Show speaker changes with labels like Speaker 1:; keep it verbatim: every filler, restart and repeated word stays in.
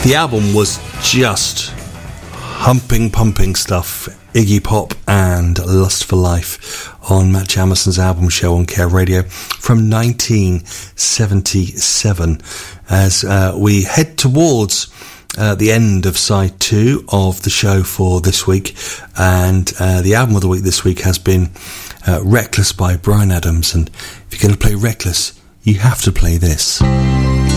Speaker 1: The album was just humping, pumping stuff. Iggy Pop and Lust for Life on Matt Jamison's album show on Care Radio from nineteen seventy-seven. As uh, we head towards uh, the end of side two of the show for this week, and uh, the album of the week this week has been uh, Reckless by Bryan Adams. And if you're going to play Reckless, you have to play this.